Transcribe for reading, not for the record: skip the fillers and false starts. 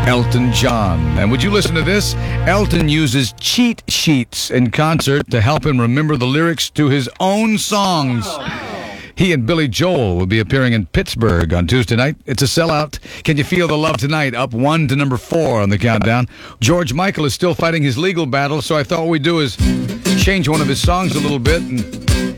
Elton John. And would you listen to this? Elton uses cheat sheets in concert to help him remember the lyrics to his own songs. He and Billy Joel will be appearing in Pittsburgh on Tuesday night. It's a sellout. Can you feel the love tonight? Up 1 to number 4 on the countdown. George Michael is still fighting his legal battle, so I thought what we'd do is change one of his songs a little bit and